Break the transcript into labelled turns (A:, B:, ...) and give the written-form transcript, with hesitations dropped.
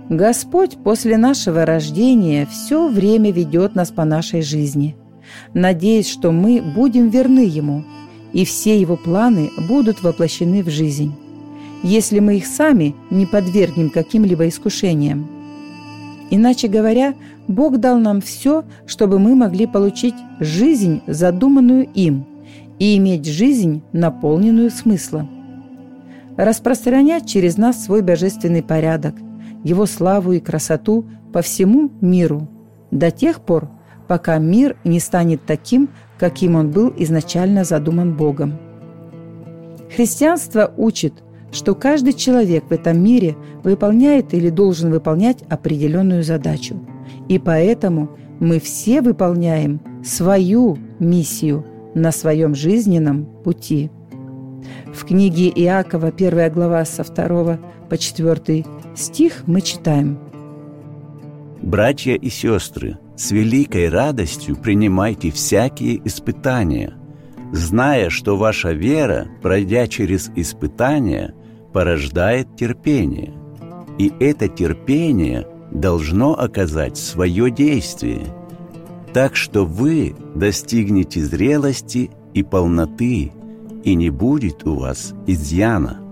A: Господь после нашего рождения все время ведет нас по нашей жизни, надеясь, что мы будем верны Ему, и все Его планы будут воплощены в жизнь, если мы их сами не подвергнем каким-либо искушениям. Иначе говоря, Бог дал нам все, чтобы мы могли получить жизнь, задуманную им, и иметь жизнь, наполненную смыслом. Распространять через нас свой божественный порядок, Его славу и красоту по всему миру, до тех пор, пока мир не станет таким, каким он был изначально задуман Богом. Христианство учит, что каждый человек в этом мире выполняет или должен выполнять определенную задачу. И поэтому мы все выполняем свою миссию на своем жизненном пути. В книге Иакова, 1 глава, со 2 по 4 стих мы читаем:
B: «Братья и сестры, с великой радостью принимайте всякие испытания, зная, что ваша вера, пройдя через испытания, порождает терпение, и это терпение должно оказать свое действие, так что вы достигнете зрелости и полноты, и не будет у вас изъяна».